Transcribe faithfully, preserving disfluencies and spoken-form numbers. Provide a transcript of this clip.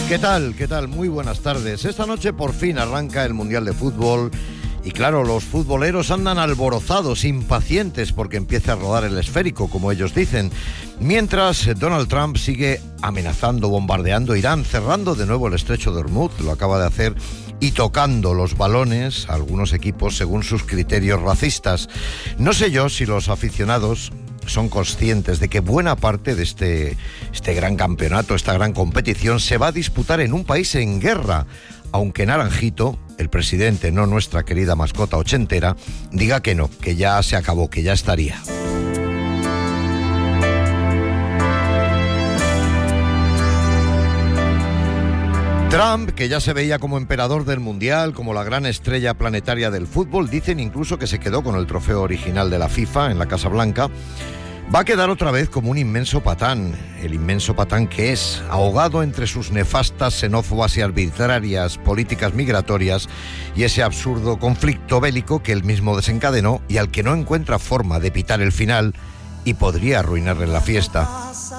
¿Qué tal? ¿Qué tal? Muy buenas tardes. Esta noche por fin arranca el Mundial de Fútbol y claro, los futboleros andan alborozados, impacientes porque empiece a rodar el esférico, como ellos dicen. Mientras Donald Trump sigue amenazando, bombardeando Irán, cerrando de nuevo el estrecho de Hormuz, lo acaba de hacer, y tocando los balones a algunos equipos según sus criterios racistas. No sé yo si los aficionados son conscientes de que buena parte de este, este gran campeonato, esta gran competición, se va a disputar en un país en guerra, aunque Naranjito, el presidente, no nuestra querida mascota ochentera, diga que no, que ya se acabó, que ya estaría. Trump, que ya se veía como emperador del Mundial, como la gran estrella planetaria del fútbol, dicen incluso que se quedó con el trofeo original de la FIFA en la Casa Blanca, va a quedar otra vez como un inmenso patán, el inmenso patán que es, ahogado entre sus nefastas, xenófobas y arbitrarias políticas migratorias y ese absurdo conflicto bélico que él mismo desencadenó y al que no encuentra forma de pitar el final y podría arruinarle la fiesta.